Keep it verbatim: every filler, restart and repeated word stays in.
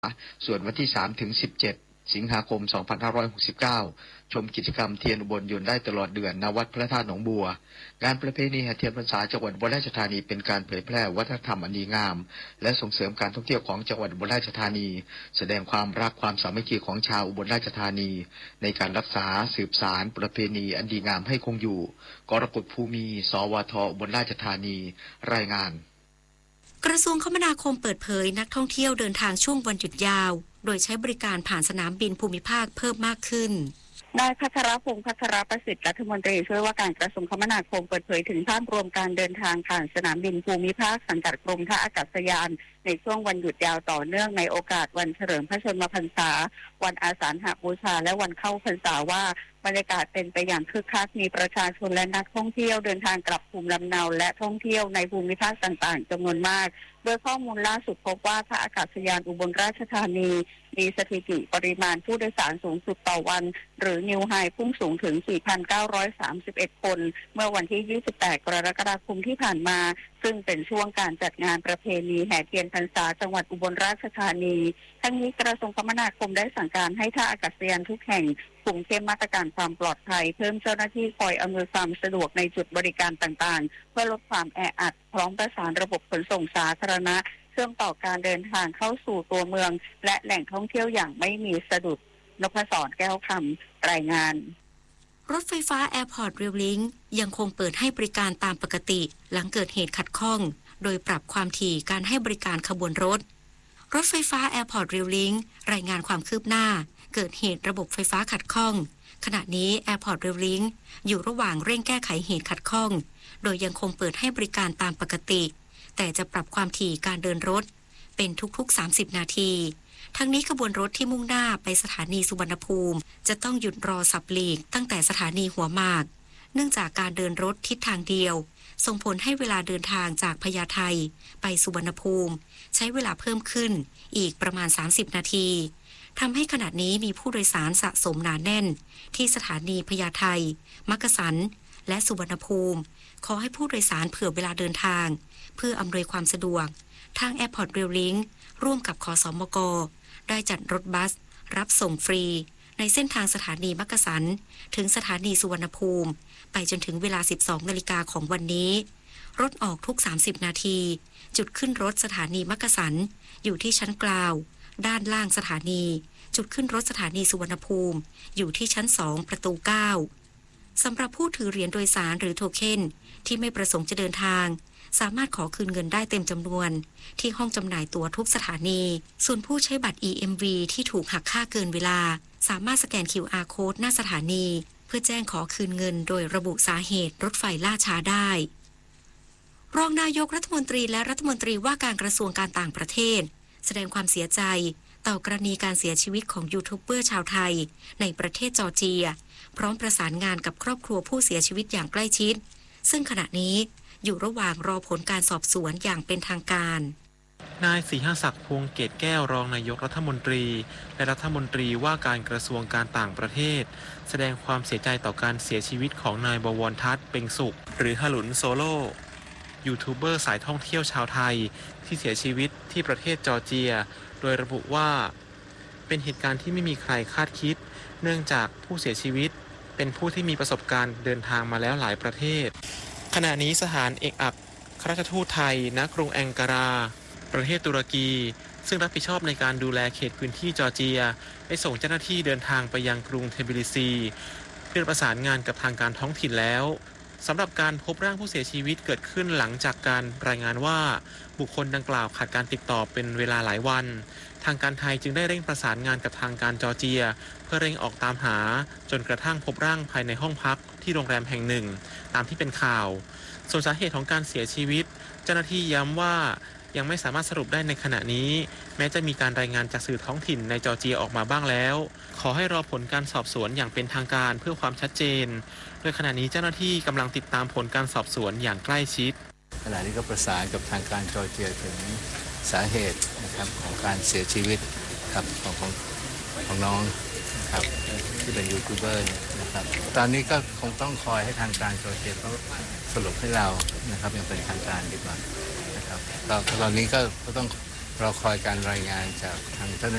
ส่วนวันที่สามถึงสิบเจ็ดสิงหาคมสองพันห้าร้อยหกสิบเก้าชมกิจกรรมเทียนอุบลยนต์ได้ตลอดเดือนณวัดพระธาตุหนองบัวงานประเพณีแห่เทียนพรรษาจังหวัดอุบลราชธานีเป็นการเผยแพร่วัฒนธรรมอันดีงามและส่งเสริมการท่องเที่ยวของจังหวัดอุบลราชธานีแสดงความรักความสามัคคีของชาวอุบลราชธานีในการรักษาสืบสานประเพณีอันดีงามให้คงอยู่กรกฎภูมิสวทอุบลราชธานีรายงานกระทรวงคมนาคมเปิดเผยนักท่องเที่ยวเดินทางช่วงวันหยุดยาวโดยใช้บริการผ่านสนามบินภูมิภาคเพิ่มมากขึ้นนายพัชรพงษ์พัชรประสิทธิ์รัฐมนตรีช่วยว่าการกระทรวงคมนาคมเปิดเผยถึงภาพรวมการเดินทางผ่านสนามบินภูมิภาคสังกัดกรมท่าอากาศยานในช่วงวันหยุดยาวต่อเนื่องในโอกาสวันเฉลิมพระชนมพรรษาวันอาสาฬหบูชาและวันเข้าพรรษาว่าบรรยากาศเป็นไปอย่างคึกคักมีประชาชนและนักท่องเที่ยวเดินทางกลับภูมิลำเนาและท่องเที่ยวในภูมิภาคต่างๆจำนวนมากโดยข้อมูลล่าสุดพบว่าท่าอากาศยานอุบลราชธานีมีสถิติปริมาณผู้โดยสารสูงสุดต่อวันหรือนิวไฮพุ่งสูงถึง สี่พันเก้าร้อยสามสิบเอ็ด คนเมื่อวันที่ ยี่สิบแปด กรกฎาคมที่ผ่านมาซึ่งเป็นช่วงการจัดงานประเพณีแห่เทียนพรรษาจังหวัดอุบลราชธานีทั้งนี้กระทรวงคมนาคมได้สั่งการให้ท่าอากาศยานทุกแห่งคุมเข้มมาตรการความปลอดภัยเพิ่มเจ้าหน้าที่คอยอำนวยความสะดวกในจุดบริการต่างๆเพื่อลดความแออัดพร้อมประสานระบบขนส่งสาธารณะเชื่อมต่อการเดินทางเข้าสู่ตัวเมืองและแหล่งท่องเที่ยวอย่างไม่มีสะดุดนพศรแก้วคำรายงานรถไฟฟ้า Airport Rail Link ยังคงเปิดให้บริการตามปกติหลังเกิดเหตุขัดข้องโดยปรับความถี่การให้บริการขบวนรถรถไฟฟ้า Airport Rail Link รายงานความคืบหน้าเกิดเหตุระบบไฟฟ้าขัดข้องขณะนี้ Airport Rail Link อยู่ระหว่างเร่งแก้ไขเหตุขัดข้องโดยยังคงเปิดให้บริการตามปกติแต่จะปรับความถี่การเดินรถเป็นทุกๆสามสิบนาทีทั้งนี้ขบวนรถที่มุ่งหน้าไปสถานีสุวรรณภูมิจะต้องหยุดรอสับหลีกตั้งแต่สถานีหัวหมากเนื่องจากการเดินรถทิศทางเดียวส่งผลให้เวลาเดินทางจากพญาไทไปสุวรรณภูมิใช้เวลาเพิ่มขึ้นอีกประมาณสามสิบนาทีทำให้ขณะนี้มีผู้โดยสารสะสมหนาแน่นที่สถานีพญาไทมักกะสันและสุวรรณภูมิขอให้ผู้โดยสารเผื่อเวลาเดินทางเพื่ออำนวยความสะดวกทาง Airport Rail Link ร่วมกับขสมกได้จัดรถบัสรับส่งฟรีในเส้นทางสถานีมักกะสันถึงสถานีสุวรรณภูมิไปจนถึงเวลา สิบสองนาฬิกาของวันนี้รถออกทุกสามสิบนาทีจุดขึ้นรถสถานีมักกะสันอยู่ที่ชั้นกลางด้านล่างสถานีจุดขึ้นรถสถานีสุวรรณภูมิอยู่ที่ชั้นสองประตูเก้าสำหรับผู้ถือเหรียญโดยสารหรือโทเค็นที่ไม่ประสงค์จะเดินทางสามารถขอคืนเงินได้เต็มจำนวนที่ห้องจำหน่ายตั๋วทุกสถานีส่วนผู้ใช้บัตร อี เอ็ม วี ที่ถูกหักค่าเกินเวลาสามารถสแกน คิว อาร์ Code หน้าสถานีเพื่อแจ้งขอคืนเงินโดยระบุสาเหตุรถไฟล่าช้าได้รองนายกรัฐมนตรีและรัฐมนตรีว่าการกระทรวงการต่างประเทศแสดงความเสียใจต่อกรณีการเสียชีวิตของยูทูบเบอร์ชาวไทยในประเทศจอร์เจียพร้อมประสานงานกับครอบครัวผู้เสียชีวิตอย่างใกล้ชิดซึ่งขณะนี้อยู่ระหว่างรอผลการสอบสวนอย่างเป็นทางการนายศรีหศักดิ์พวงเกตแก้วรองนายกรัฐมนตรีและรัฐมนตรีว่าการกระทรวงการต่างประเทศแสดงความเสียใจต่อการเสียชีวิตของนายบวรทัศน์เป่งสุขหรือฮลุนโซโลยูทูบเบอร์สายท่องเที่ยวชาวไทยที่เสียชีวิตที่ประเทศจอร์เจียโดยระบุว่าเป็นเหตุการณ์ที่ไม่มีใครคาดคิดเนื่องจากผู้เสียชีวิตเป็นผู้ที่มีประสบการณ์เดินทางมาแล้วหลายประเทศขณะนี้สถานเอกอัครราชทูตไทยณกรุงแองการาประเทศตุรกีซึ่งรับผิดชอบในการดูแลเขตพื้นที่จอร์เจียได้ส่งเจ้าหน้าที่เดินทางไปยังกรุงเทบิลิซีเพื่อประสานงานกับทางการท้องถิ่นแล้วสำหรับการพบร่างผู้เสียชีวิตเกิดขึ้นหลังจากการรายงานว่าบุคคลดังกล่าวขาดการติดต่อเป็นเวลาหลายวันทางการไทยจึงได้เร่งประสานงานกับทางการจอร์เจียเพื่อเร่งออกตามหาจนกระทั่งพบร่างภายในห้องพักที่โรงแรมแห่งหนึ่งตามที่เป็นข่าวส่วนสาเหตุของการเสียชีวิตเจ้าหน้าที่ย้ำว่ายังไม่สามารถสรุปได้ในขณะนี้แม้จะมีการรายงานจากสื่อท้องถิ่นในจอร์เจียออกมาบ้างแล้วขอให้รอผลการสอบสวนอย่างเป็นทางการเพื่อความชัดเจนโดยขณะนี้เจ้าหน้าที่กำลังติดตามผลการสอบสวนอย่างใกล้ชิดขณะนี้ก็ประสานกับทางการจอร์เจียถึงสาเหตุนะครับของการเสียชีวิตครับของของของน้องนะครับที่เป็นยูทูบเบอร์นะครับตอนนี้ก็คงต้องคอยให้ทางการจอร์เจียเขาสรุปให้เรานะครับอย่างเป็นทางการดีกว่านะครับตอนนี้ก็ต้องรอคอยการรายงานจากทางเจ้าหน้า